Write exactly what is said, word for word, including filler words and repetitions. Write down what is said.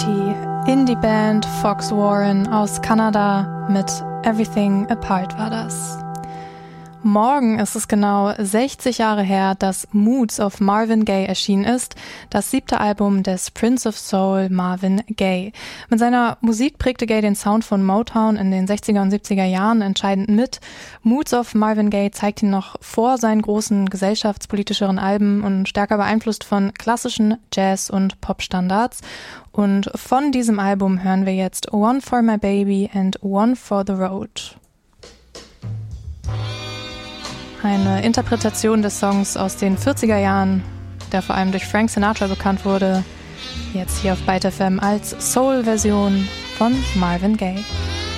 Die Indie-Band Fox Warren aus Kanada mit Everything Apart war das. Morgen ist es genau sechzig Jahre her, dass Moods of Marvin Gaye erschienen ist, das siebte Album des Prince of Soul Marvin Gaye. Mit seiner Musik prägte Gaye den Sound von Motown in den sechziger und siebziger Jahren entscheidend mit. Moods of Marvin Gaye zeigt ihn noch vor seinen großen gesellschaftspolitischeren Alben und stärker beeinflusst von klassischen Jazz- und Popstandards. Und von diesem Album hören wir jetzt One for My Baby and One for the Road. Eine Interpretation des Songs aus den vierziger Jahren, der vor allem durch Frank Sinatra bekannt wurde, jetzt hier auf Byte F M als Soul-Version von Marvin Gaye.